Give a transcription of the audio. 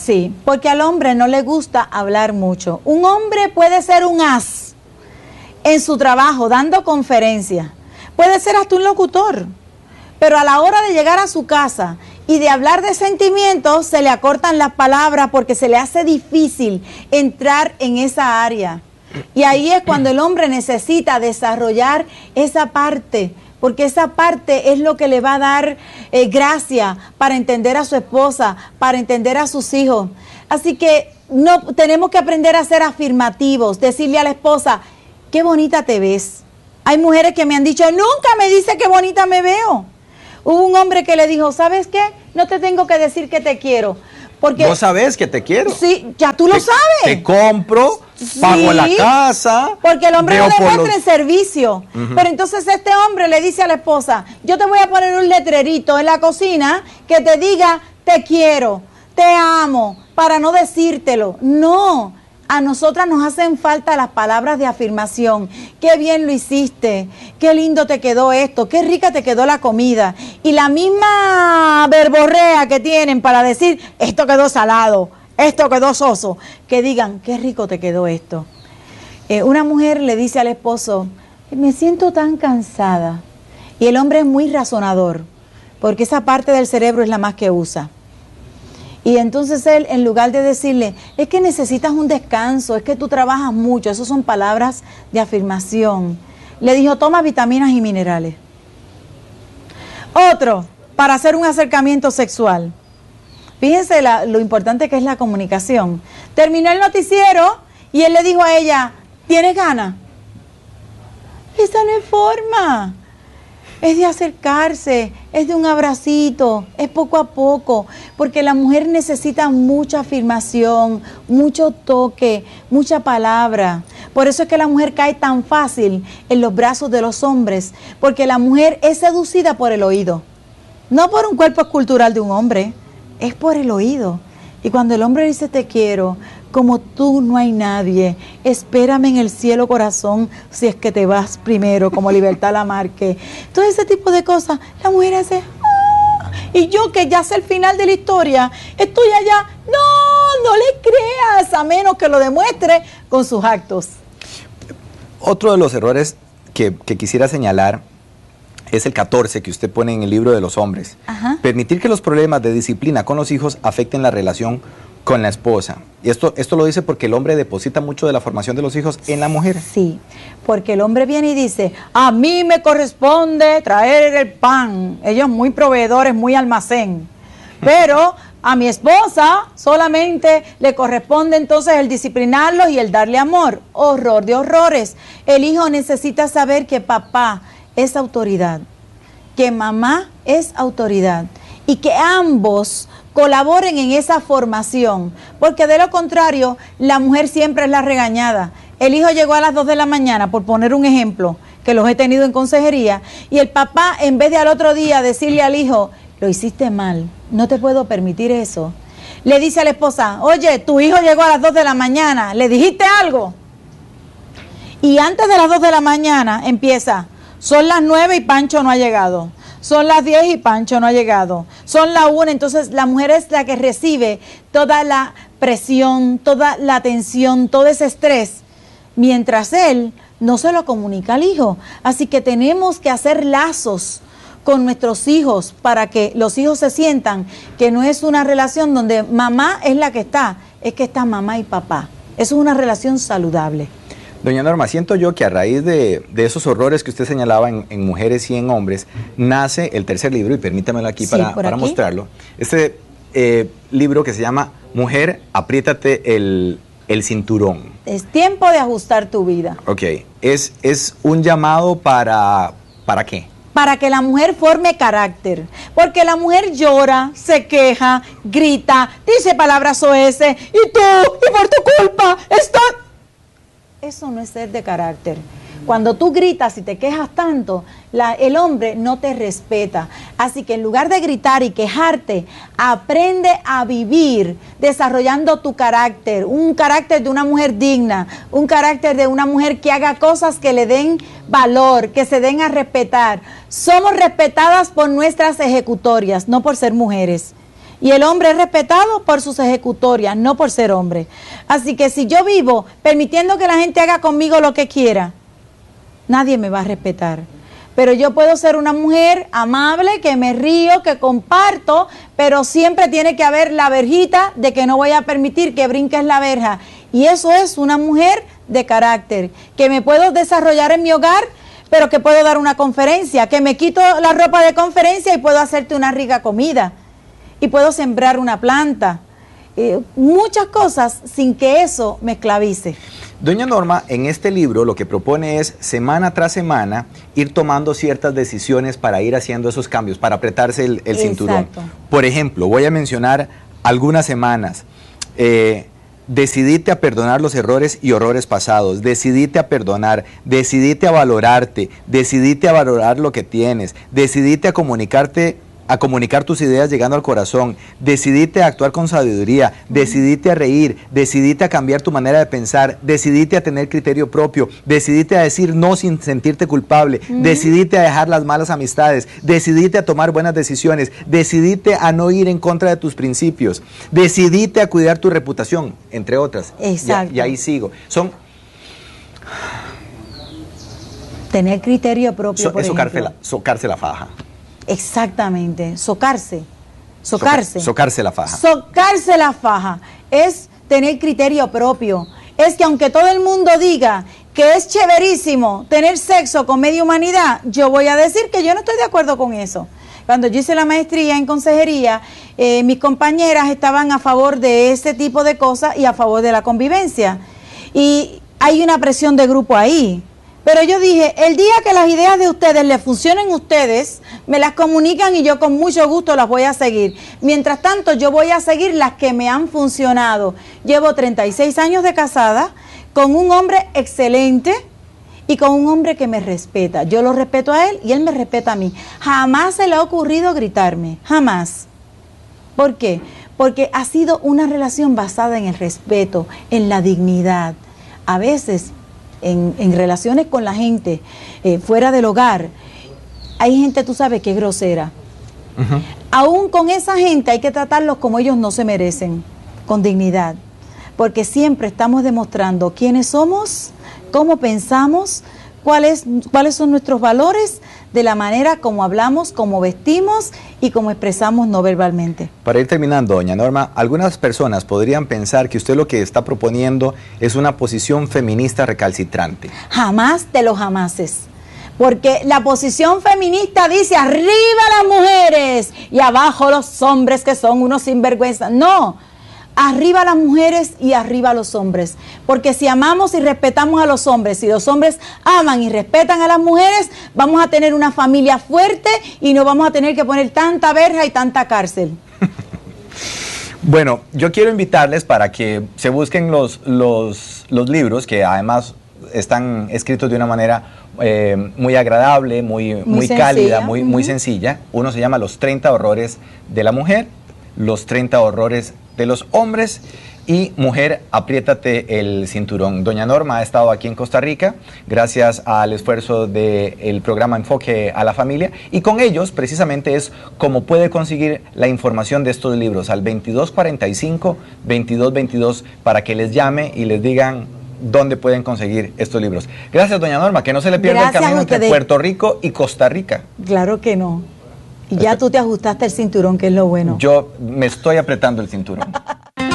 Sí, porque al hombre no le gusta hablar mucho. Un hombre puede ser un as en su trabajo, dando conferencias. Puede ser hasta un locutor. Pero a la hora de llegar a su casa y de hablar de sentimientos, se le acortan las palabras porque se le hace difícil entrar en esa área. Y ahí es cuando el hombre necesita desarrollar esa parte, porque esa parte es lo que le va a dar gracia para entender a su esposa, para entender a sus hijos. Así que no tenemos que aprender a ser afirmativos, decirle a la esposa, qué bonita te ves. Hay mujeres que me han dicho, nunca me dice qué bonita me veo. Hubo un hombre que le dijo, ¿sabes qué? No te tengo que decir que te quiero. Porque, ¿vos sabés que te quiero? Sí, ya tú lo sabes. Te compro, sí, pago la casa. Porque el hombre no demuestra el servicio. Pero entonces este hombre le dice a la esposa, yo te voy a poner un letrerito en la cocina que te diga, te quiero, te amo, para no decírtelo. No. A nosotras nos hacen falta las palabras de afirmación. Qué bien lo hiciste, qué lindo te quedó esto, qué rica te quedó la comida. Y la misma verborrea que tienen para decir, esto quedó salado, esto quedó soso, que digan, qué rico te quedó esto. Una mujer le dice al esposo, me siento tan cansada. Y el hombre es muy razonador, porque esa parte del cerebro es la más que usa. Y entonces él, en lugar de decirle, es que necesitas un descanso, es que tú trabajas mucho, esas son palabras de afirmación, le dijo, toma vitaminas y minerales. Otro, para hacer un acercamiento sexual. Fíjense lo importante que es la comunicación. Terminó el noticiero y él le dijo a ella, ¿tienes ganas? Esa no es forma. Es de acercarse, es de un abracito, es poco a poco, porque la mujer necesita mucha afirmación, mucho toque, mucha palabra. Por eso es que la mujer cae tan fácil en los brazos de los hombres, porque la mujer es seducida por el oído, no por un cuerpo escultural de un hombre, es por el oído. Y cuando el hombre dice te quiero, como tú no hay nadie, espérame en el cielo corazón, si es que te vas primero, como Libertad Lamarque. Todo ese tipo de cosas, la mujer hace, ¡ah! Y yo que ya sé el final de la historia, estoy allá, no le creas, a menos que lo demuestre con sus actos. Otro de los errores que quisiera señalar es el 14 que usted pone en el libro de los hombres. Ajá. Permitir que los problemas de disciplina con los hijos afecten la relación con la esposa. Y esto lo dice porque el hombre deposita mucho de la formación de los hijos en la mujer. Sí, porque el hombre viene y dice, a mí me corresponde traer el pan. Ellos muy proveedores, muy almacén. Pero a mi esposa solamente le corresponde entonces el disciplinarlos y el darle amor. Horror de horrores. El hijo necesita saber que papá es autoridad, que mamá es autoridad y que ambos colaboren en esa formación, porque de lo contrario, la mujer siempre es la regañada. El hijo llegó a las 2 de la mañana, por poner un ejemplo, que los he tenido en consejería, y el papá, en vez de al otro día decirle al hijo, lo hiciste mal, no te puedo permitir eso, le dice a la esposa, oye, tu hijo llegó a las 2 de la mañana, ¿le dijiste algo? Y antes de las 2 de la mañana empieza, son las 9 y Pancho no ha llegado. Son las 10 y Pancho no ha llegado. Son las 1, entonces la mujer es la que recibe toda la presión, toda la tensión, todo ese estrés, mientras él no se lo comunica al hijo. Así que tenemos que hacer lazos con nuestros hijos para que los hijos se sientan que no es una relación donde mamá es la que está, es que está mamá y papá. Eso es una relación saludable. Doña Norma, siento yo que a raíz de esos horrores que usted señalaba en mujeres y en hombres, nace el tercer libro, y permítamelo aquí, sí, para mostrarlo. Este libro que se llama Mujer, apriétate el cinturón. Es tiempo de ajustar tu vida. Ok, es un llamado ¿para qué? Para que la mujer forme carácter, porque la mujer llora, se queja, grita, dice palabras soeces, y tú, y por tu culpa, Eso no es ser de carácter. Cuando tú gritas y te quejas tanto, el hombre no te respeta. Así que en lugar de gritar y quejarte, aprende a vivir desarrollando tu carácter. Un carácter de una mujer digna, un carácter de una mujer que haga cosas que le den valor, que se den a respetar. Somos respetadas por nuestras ejecutorias, no por ser mujeres. Y el hombre es respetado por sus ejecutorias, no por ser hombre. Así que si yo vivo permitiendo que la gente haga conmigo lo que quiera, nadie me va a respetar. Pero yo puedo ser una mujer amable, que me río, que comparto, pero siempre tiene que haber la verjita de que no voy a permitir que brinques la verja. Y eso es una mujer de carácter, que me puedo desarrollar en mi hogar, pero que puedo dar una conferencia, que me quito la ropa de conferencia y puedo hacerte una rica comida, y puedo sembrar una planta, muchas cosas sin que eso me esclavice. Doña Norma, en este libro lo que propone es, semana tras semana, ir tomando ciertas decisiones para ir haciendo esos cambios, para apretarse el cinturón. Por ejemplo, voy a mencionar algunas semanas. Decidite a perdonar los errores y horrores pasados, decidite a perdonar, decidite a valorarte, decidite a valorar lo que tienes, decidite a comunicar tus ideas llegando al corazón, decidite a actuar con sabiduría, decidite a reír, decidite a cambiar tu manera de pensar, decidite a tener criterio propio, decidite a decir no sin sentirte culpable, decidite a dejar las malas amistades, decidite a tomar buenas decisiones, decidite a no ir en contra de tus principios, decidite a cuidar tu reputación, entre otras. Exacto. Y ahí sigo. Son... Tener criterio propio, por ejemplo. Socarse la faja. Exactamente, socarse la faja. Socarse la faja es tener criterio propio. Es que aunque todo el mundo diga que es chéverísimo tener sexo con media humanidad, yo voy a decir que yo no estoy de acuerdo con eso. Cuando yo hice la maestría en consejería, mis compañeras estaban a favor de ese tipo de cosas y a favor de la convivencia. Y hay una presión de grupo ahí. Pero yo dije, el día que las ideas de ustedes les funcionen a ustedes, me las comunican y yo con mucho gusto las voy a seguir. Mientras tanto, yo voy a seguir las que me han funcionado. Llevo 36 años de casada con un hombre excelente y con un hombre que me respeta. Yo lo respeto a él y él me respeta a mí. Jamás se le ha ocurrido gritarme, jamás. ¿Por qué? Porque ha sido una relación basada en el respeto, en la dignidad. A veces... En relaciones con la gente, fuera del hogar, hay gente, tú sabes, que es grosera. Aún con esa gente hay que tratarlos como ellos no se merecen, con dignidad, porque siempre estamos demostrando quiénes somos, cómo pensamos, cuáles son nuestros valores, de la manera como hablamos, como vestimos y como expresamos no verbalmente. Para ir terminando, doña Norma, algunas personas podrían pensar que usted lo que está proponiendo es una posición feminista recalcitrante. Jamás de los jamases. Porque la posición feminista dice arriba las mujeres y abajo los hombres que son unos sinvergüenzas. No, arriba las mujeres y arriba los hombres. Porque si amamos y respetamos a los hombres, si los hombres aman y respetan a las mujeres, vamos a tener una familia fuerte y no vamos a tener que poner tanta verja y tanta cárcel. Bueno, yo quiero invitarles para que se busquen los libros, que además están escritos de una manera muy agradable, muy cálida, muy sencilla. Uno se llama Los 30 horrores de la mujer, Los 30 horrores de los hombres y Mujer, apriétate el cinturón. Doña Norma ha estado aquí en Costa Rica gracias al esfuerzo del programa Enfoque a la Familia, y con ellos precisamente es como puede conseguir la información de estos libros al 2245-2222 para que les llame y les digan dónde pueden conseguir estos libros. Gracias, doña Norma, que no se le pierda el camino entre Puerto Rico y Costa Rica. Claro que no. Y ya tú te ajustaste el cinturón, que es lo bueno. Yo me estoy apretando el cinturón.